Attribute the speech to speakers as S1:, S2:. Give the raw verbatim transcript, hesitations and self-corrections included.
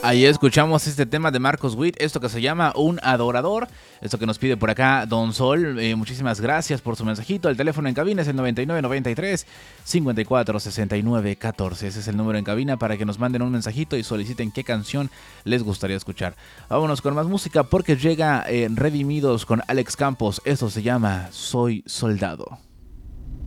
S1: Ahí escuchamos este tema de Marcos Witt, esto que se llama Un Adorador, esto que nos pide por acá Don Sol. Eh, muchísimas gracias por su mensajito. El teléfono en cabina es el noventa y nueve noventa y tres cincuenta y cuatro sesenta y nueve catorce. Ese es el número en cabina para que nos manden un mensajito y soliciten qué canción les gustaría escuchar. Vámonos con más música porque llega eh, Redimidos con Alex Campos. Esto se llama Soy Soldado.